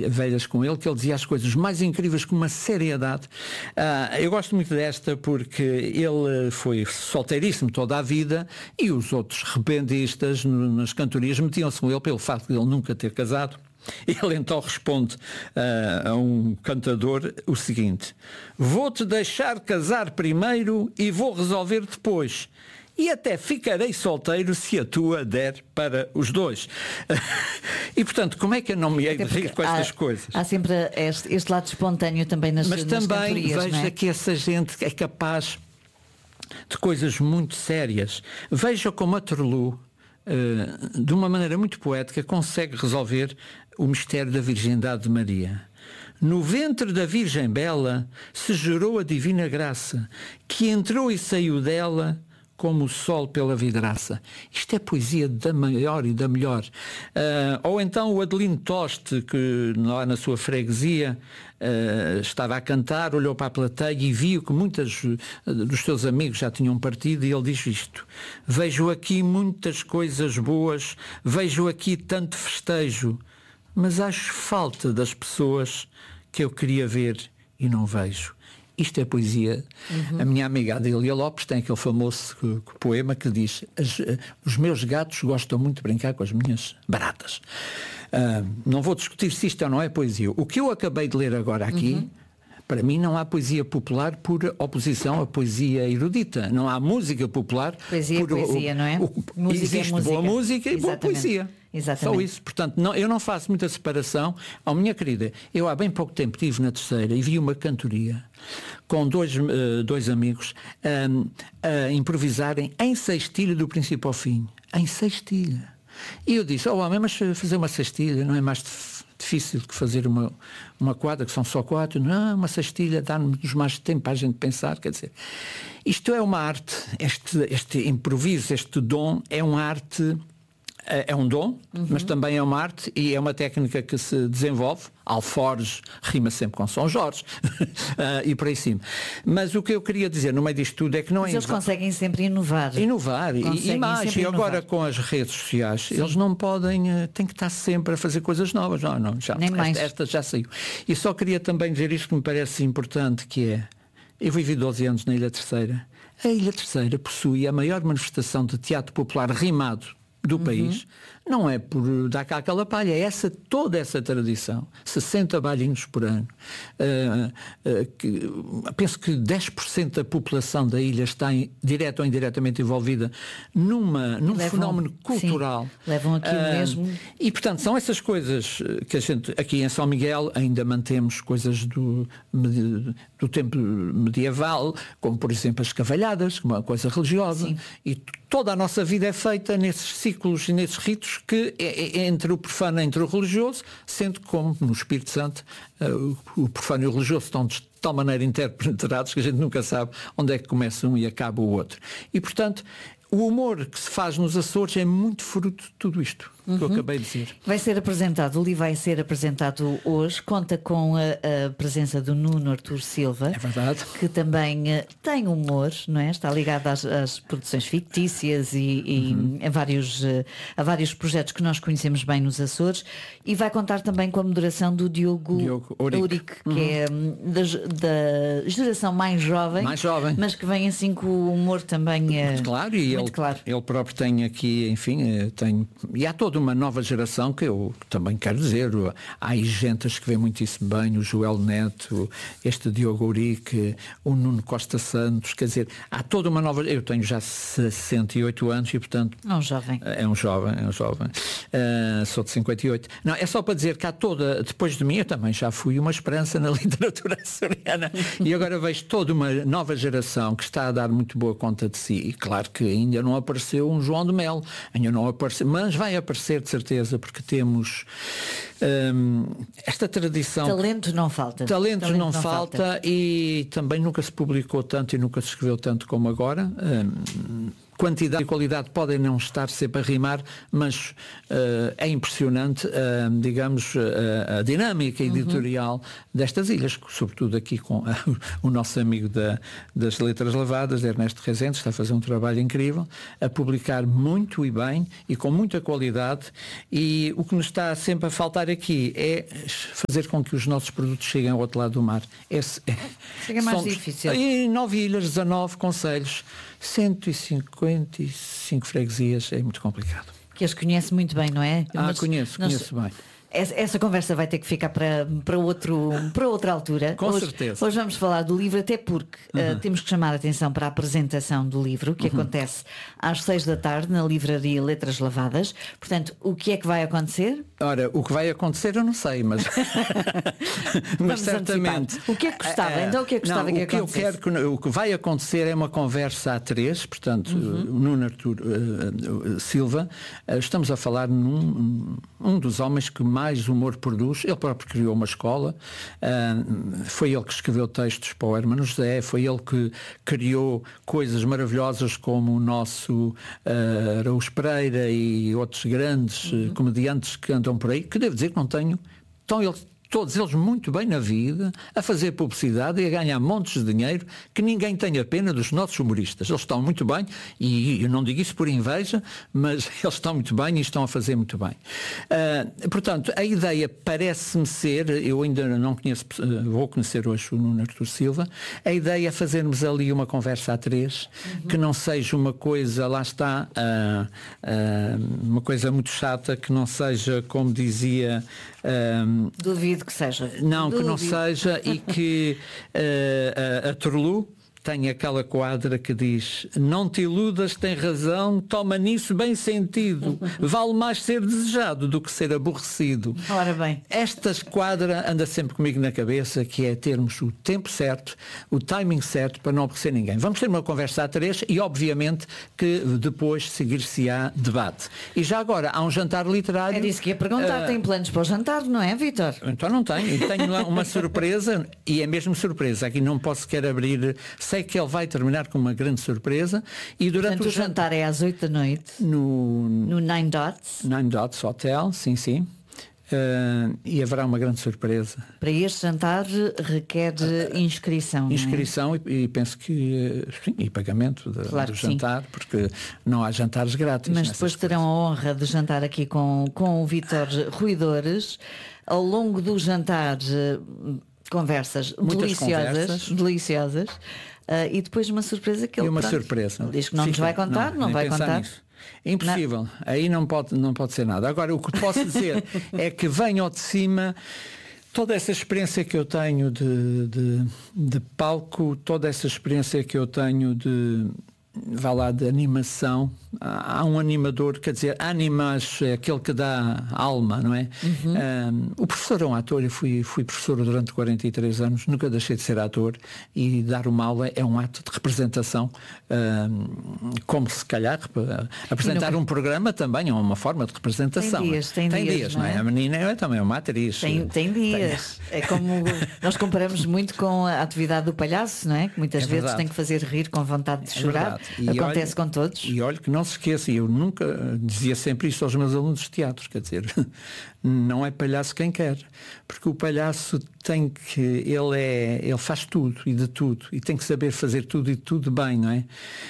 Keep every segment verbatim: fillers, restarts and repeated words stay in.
velhas com ele, que ele dizia as coisas mais incríveis com uma seriedade. Uh, eu gosto muito desta porque ele foi solteiríssimo toda a vida e os outros rebendistas nas cantorias metiam-se com ele pelo facto de ele nunca ter casado. Ele então responde uh, a um cantador o seguinte: vou-te deixar casar primeiro e vou resolver depois. E até ficarei solteiro se a tua der para os dois. E portanto, como é que eu não me hei de rir com estas há, coisas? Há sempre este, este lado espontâneo também nas, Mas nas também cantorias, veja não é? que essa gente é capaz de coisas muito sérias. Veja como a Terlu, uh, de uma maneira muito poética, consegue resolver o mistério da virgindade de Maria. No ventre da Virgem Bela se gerou a divina graça, que entrou e saiu dela como o sol pela vidraça. Isto é poesia da maior e da melhor. Uh, ou então o Adelino Toste, que lá na sua freguesia uh, estava a cantar, olhou para a plateia e viu que muitos uh, dos seus amigos já tinham partido, e ele diz isto: vejo aqui muitas coisas boas, vejo aqui tanto festejo, mas acho falta das pessoas que eu queria ver e não vejo. Isto é poesia. Uhum. A minha amiga Adélia Lopes tem aquele famoso poema que diz: As, os meus gatos gostam muito de brincar com as minhas baratas. Uh, não vou discutir se isto ou não é poesia. O que eu acabei de ler agora aqui, uhum, para mim não há poesia popular por oposição à poesia erudita. Não há música popular. Poesia por, poesia, o, não é? O, música existe é música. Boa música e Exatamente. Boa poesia. Exatamente. Só isso. Portanto, não, eu não faço muita separação. Oh, minha querida, eu há bem pouco tempo estive na Terceira e vi uma cantoria com dois, uh, dois amigos um, a improvisarem em sextilha do princípio ao fim. Em sextilha. E eu disse: oh homem, mas fazer uma sextilha não é mais difícil que fazer uma, uma quadra, que são só quatro? Não, uma sextilha dá-nos mais tempo para a gente pensar. Quer dizer, isto é uma arte. Este, este improviso, este dom é uma arte. É um dom, uhum, mas também é uma arte e é uma técnica que se desenvolve. Alforjes rima sempre com São Jorge uh, e por aí cima. Mas o que eu queria dizer no meio disto tudo é que não mas é... eles conseguem sempre inovar. Inovar. E, e mais, e agora com as redes sociais, sim, eles não podem, uh, têm que estar sempre a fazer coisas novas. Não, não, já, nem mais. Esta, esta já saiu. E só queria também dizer isto que me parece importante, que é: eu vivi doze anos na Ilha Terceira. A Ilha Terceira possui a maior manifestação de teatro popular rimado do uhum. país. Não é por dar cá aquela palha, é essa, toda essa tradição. sessenta bailinhos por ano. Uh, uh, que, penso que dez por cento da população da ilha está em, direta ou indiretamente envolvida numa, num levam, fenómeno cultural. Sim, levam aqui uh, mesmo. E, portanto, são essas coisas que a gente, aqui em São Miguel, ainda mantemos coisas do, do tempo medieval, como, por exemplo, as cavalhadas, uma coisa religiosa. Sim. E toda a nossa vida é feita nesses ciclos e nesses ritos que é, é entre o profano e entre o religioso, sendo que, como no Espírito Santo, uh, o profano e o religioso estão de tal maneira interpenetrados que a gente nunca sabe onde é que começa um e acaba o outro. E, portanto, o humor que se faz nos Açores é muito fruto de tudo isto, uhum, que eu acabei de dizer. Vai ser apresentado, o livro vai ser apresentado hoje, conta com a, a presença do Nuno Artur Silva. É verdade. Que também uh, tem humor, não é? Está ligado às, às produções fictícias e, e uhum. a, vários, uh, a vários projetos que nós conhecemos bem nos Açores, e vai contar também com a moderação do Diogo, Diogo Ourique, que uhum. é um, da, da geração mais jovem, mais jovem, mas que vem assim com o humor também uh, claro, e muito ele, claro. Ele próprio tem aqui, enfim, tem, e há toda uma nova geração que eu também quero dizer, há aí gentas que vê muitíssimo bem, o Joel Neto, este Diogo Ourique, o Nuno Costa Santos, quer dizer, há toda uma nova, eu tenho já sessenta e oito anos e, portanto, é um jovem, é um jovem, é um jovem, uh, sou de cinquenta e oito. Não, é só para dizer que há toda, depois de mim eu também já fui uma esperança na literatura açoriana e agora vejo toda uma nova geração que está a dar muito boa conta de si, e claro que ainda não apareceu um João de Mel, ainda não apareceu, mas vai aparecer de certeza, porque temos hum, esta tradição. Talento não falta. Talento, Talento não, não falta, falta e também nunca se publicou tanto e nunca se escreveu tanto como agora. Hum, quantidade e qualidade podem não estar sempre a rimar, mas uh, é impressionante, uh, digamos, uh, a dinâmica editorial uhum. destas ilhas, sobretudo aqui com uh, o nosso amigo da, das Letras Lavadas, Ernesto Rezende, está a fazer um trabalho incrível, a publicar muito e bem e com muita qualidade, e o que nos está sempre a faltar aqui é fazer com que os nossos produtos cheguem ao outro lado do mar. Esse é, Chega mais somos, difícil. Em nove ilhas, dezanove concelhos, cento e cinquenta e cinco freguesias, é muito complicado. Que as conhece muito bem, não é? Ah, Mas, conheço, nós... conheço bem. Essa conversa vai ter que ficar para, para, outro, para outra altura. Com hoje, certeza. Hoje vamos falar do livro, até porque uhum. uh, temos que chamar a atenção para a apresentação do livro, que uhum. acontece às seis da tarde na livraria Letras Lavadas. Portanto, o que é que vai acontecer? Ora, o que vai acontecer eu não sei, mas, mas certamente. Antecipar. O que é que gostava? Então o que é que gostava não, que o que acontecesse? eu quero que, o que vai acontecer é uma conversa a três, portanto, uhum. o Nuno Artur uh, uh, Silva, uh, estamos a falar num um dos homens que mais humor produz. Ele próprio criou uma escola, uh, foi ele que escreveu textos para o Hermano José, foi ele que criou coisas maravilhosas como o nosso uh, Araújo Pereira e outros grandes uhum. uh, comediantes que andam por aí, que devo dizer que não tenho, estão eles todos eles muito bem na vida, a fazer publicidade e a ganhar montes de dinheiro, que ninguém tenha pena dos nossos humoristas. Eles estão muito bem, e eu não digo isso por inveja, mas eles estão muito bem e estão a fazer muito bem. Uh, portanto, a ideia parece-me ser, eu ainda não conheço, vou conhecer hoje o Nuno Artur Silva, a ideia é fazermos ali uma conversa a três, uhum. que não seja uma coisa, lá está, uh, uh, uma coisa muito chata, que não seja, como dizia... Uh, Duvido que seja. Não, Duvido. que não seja, e que uh, a, a Torlu tem aquela quadra que diz: não te iludas, tem razão, toma nisso bem sentido, vale mais ser desejado do que ser aborrecido. Ora bem. Esta quadra anda sempre comigo na cabeça, que é termos o tempo certo, o timing certo para não aborrecer ninguém. Vamos ter uma conversa a três e obviamente que depois seguir-se-á debate. E já agora há um jantar literário. É disso que ia perguntar, uh, tem planos para o jantar, não é, Vítor? Então não tenho, tenho lá uma surpresa, e é mesmo surpresa, aqui não posso sequer abrir. Sei que ele vai terminar com uma grande surpresa, e durante Portanto, o jantar é às oito da noite no, no Nine Dots Nine Dots Hotel, sim, sim. Uh, e haverá uma grande surpresa. Para este jantar requer inscrição. Inscrição e, e penso que sim, e pagamento de, claro do jantar, sim. Porque não há jantares grátis. Mas depois terão a honra de jantar aqui com, com o Vítor Ruidores. Ao longo do jantar, conversas Muitas deliciosas, conversas. deliciosas. Uh, e depois uma surpresa que ele e uma pronto, surpresa. Ele diz que não Fica, nos vai contar, não, não vai contar. Nisso. É impossível. Não. Aí não pode, não pode ser nada. Agora, o que posso dizer é que venho ao de cima toda essa experiência que eu tenho de, de, de palco, toda essa experiência que eu tenho de, vá lá, de animação. Há um animador, quer dizer, animas é aquele que dá alma, não é? Uhum. Um, o professor é um ator, eu fui, fui professor durante quarenta e três anos, nunca deixei de ser ator, e dar uma aula é um ato de representação, um, como se calhar apresentar nunca... um programa também é uma forma de representação. Tem dias, tem, tem dias, dias, não é? não é? A menina é também uma atriz. Tem, tem dias. Tem... É como nós comparamos muito com a atividade do palhaço, não é? Que muitas é vezes tem que fazer rir com vontade de chorar. É acontece olhe, com todos. E olha que não se esqueça, eu nunca dizia sempre isto aos meus alunos de teatro, quer dizer, não é palhaço quem quer, porque o palhaço tem que, ele é, ele faz tudo e de tudo, e tem que saber fazer tudo e tudo bem, não é?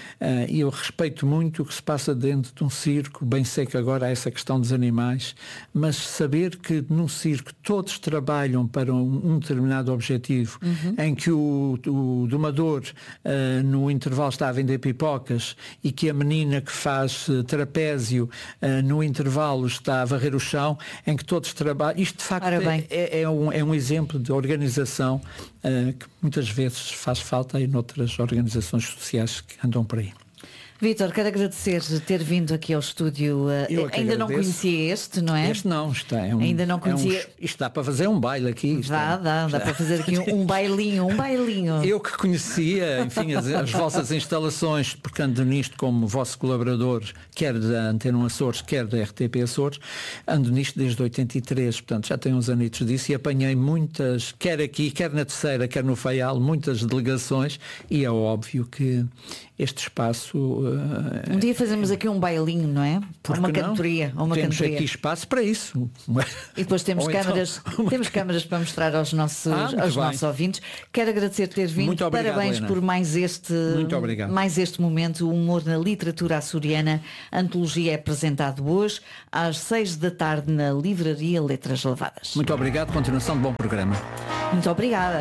E eu respeito muito o que se passa dentro de um circo, bem sei que agora há essa questão dos animais, mas saber que num circo todos trabalham para um, um determinado objetivo, uhum. em que o, o domador uh, no intervalo está a vender pipocas, e que a menina que faz uh, trapézio uh, no intervalo está a varrer o chão, em que todos trabalham. Isto de facto é, é, é, um, é um exemplo de organização uh, que muitas vezes faz falta aí noutras organizações sociais que andam por aí. Vítor, quero agradecer ter vindo aqui ao estúdio. Eu Ainda agradeço. Não conhecia este, não é? Este não, está. É um, Ainda não conhecia. É um, isto dá para fazer um baile aqui. Dá, é, dá, dá para fazer aqui um, um bailinho, um bailinho. Eu que conhecia, enfim, as, as vossas instalações, porque ando nisto como vosso colaborador, quer da Antena Açores, quer da R T P Açores, ando nisto desde oitenta e três, portanto já tenho uns anitos disso, e apanhei muitas, quer aqui, quer na Terceira, quer no Faial, muitas delegações, e é óbvio que este espaço. Uh, um dia fazemos aqui um bailinho, não é? Ou uma cantoria. Ou uma temos cantoria. aqui espaço para isso. E depois temos Ou câmaras, então, uma... temos câmaras para mostrar aos nossos, ah, aos nossos ouvintes. Quero agradecer por ter vindo. Muito obrigado, Parabéns Helena. por mais este, Muito obrigado. mais este momento. O Humor na Literatura Açoriana. A antologia é apresentado hoje às seis da tarde na Livraria Letras Lavadas. Muito obrigado. Continuação de bom programa. Muito obrigada.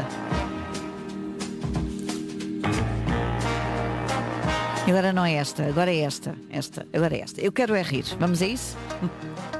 Agora não é esta, agora é esta, esta, agora é esta. Eu quero é rir. Vamos a isso?